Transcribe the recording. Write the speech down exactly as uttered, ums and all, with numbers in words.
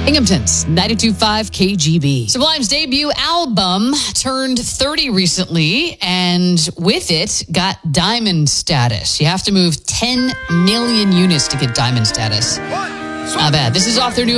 Binghamton's ninety-two point five K G B. Sublime's debut album turned thirty recently, and with it got diamond status. You have to move ten million units to get diamond status. Not bad. This is off their new